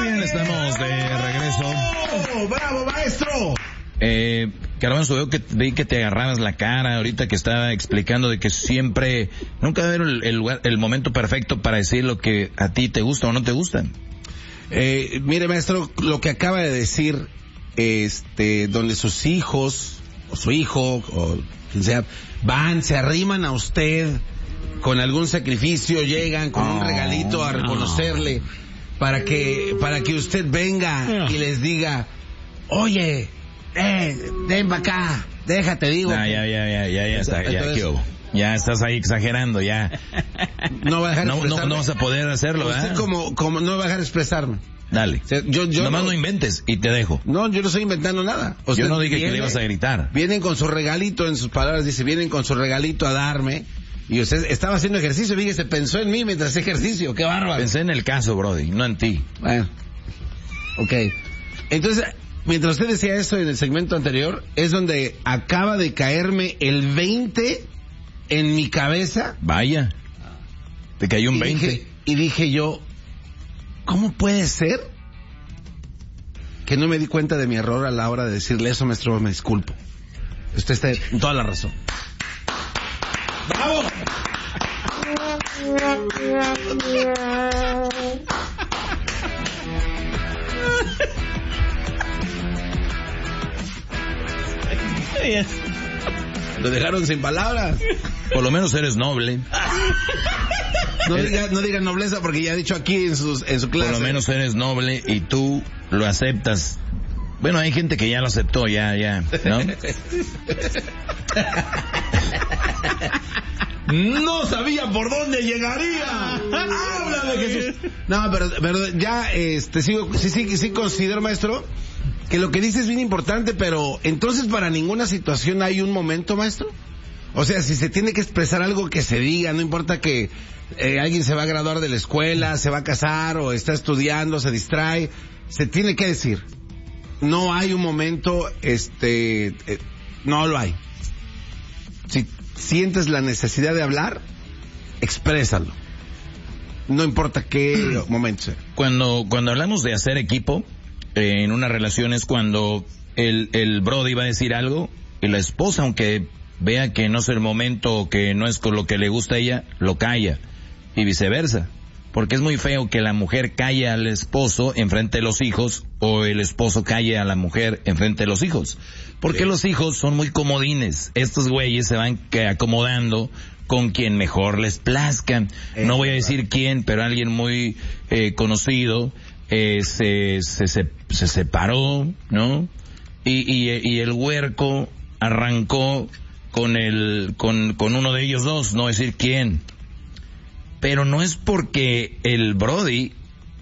bien, estamos de regreso. ¡Bravo, maestro! Garbanzo, vi que te agarrabas la cara ahorita que estaba explicando de que siempre, nunca va a haber el momento perfecto para decir lo que a ti te gusta o no te gusta. Mire, maestro, lo que acaba de decir, donde sus hijos, o su hijo, o quien sea, van, se arriman a usted con algún sacrificio, llegan con un regalito a reconocerle, para que usted venga y les diga, oye, ven para acá, déjate, digo. Ya está, entonces, ¿qué hubo? Ya estás ahí exagerando, ya. No va a dejar expresarme. No vas a poder hacerlo, ¿verdad? Usted como no va a dejar expresarme. Dale. O sea, yo nomás no inventes y te dejo. No, yo no estoy inventando nada. Yo no dije que le ibas a gritar. Vienen con su regalito, en sus palabras dice, vienen con su regalito a darme. Y usted estaba haciendo ejercicio, fíjese, pensó en mí mientras hacía ejercicio, qué bárbaro. Pensé en el caso, Brody, no en ti. Bueno, ok. Entonces, mientras usted decía eso en el segmento anterior, es donde acaba de caerme el 20 en mi cabeza. Vaya, te cayó un 20. Y dije yo, ¿cómo puede ser que no me di cuenta de mi error a la hora de decirle eso, maestro? Me disculpo. Usted está en toda la razón. ¡Bravo! Lo dejaron sin palabras. Por lo menos eres noble. No diga nobleza porque ya ha dicho aquí en su clase. Por lo menos eres noble y tú lo aceptas. Bueno, hay gente que ya lo aceptó, ya, ¿no? No sabía por dónde llegaría. Habla de Jesús. No, pero ya, sí considero, maestro, que lo que dice es bien importante, pero entonces para ninguna situación hay un momento, maestro. O sea, si se tiene que expresar algo, que se diga, no importa que alguien se va a graduar de la escuela, se va a casar o está estudiando, se distrae, se tiene que decir. No hay un momento, no lo hay. Si sientes la necesidad de hablar, exprésalo. No importa qué momento sea. Cuando hablamos de hacer equipo, en una relación es cuando el Brody va a decir algo y la esposa, aunque vea que no es el momento o que no es con lo que le gusta a ella, lo calla. Y viceversa. Porque es muy feo que la mujer calle al esposo enfrente de los hijos o el esposo calle a la mujer enfrente de los hijos. Porque los hijos son muy comodines. Estos güeyes se van acomodando con quien mejor les plazca. No voy a decir quién, pero alguien muy conocido se separó, ¿no? Y el huerco arrancó con uno de ellos dos, no voy a decir quién. Pero no es porque el Brody,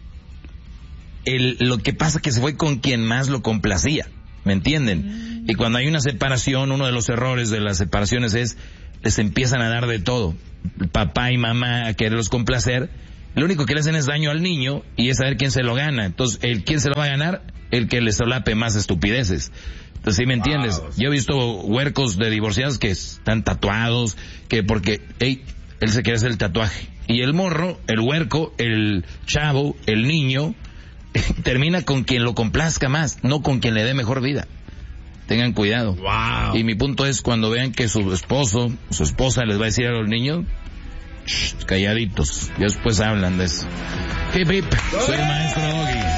lo que pasa es que se fue con quien más lo complacía, ¿me entienden? Y cuando hay una separación, uno de los errores de las separaciones es, les empiezan a dar de todo, papá y mamá a quererlos complacer, lo único que le hacen es daño al niño y es saber quién se lo gana. Entonces, ¿quién se lo va a ganar? El que le solape más estupideces. Entonces, ¿sí me entiendes? Wow. Yo he visto huercos de divorciados que están tatuados, que porque, él se quiere hacer el tatuaje. Y el morro, el huerco, el chavo, el niño, termina con quien lo complazca más, no con quien le dé mejor vida. Tengan cuidado. Wow. Y mi punto es, cuando vean que su esposo, su esposa les va a decir a los niños, calladitos. Y después hablan de eso. Hip, hip. Soy el maestro Doggy.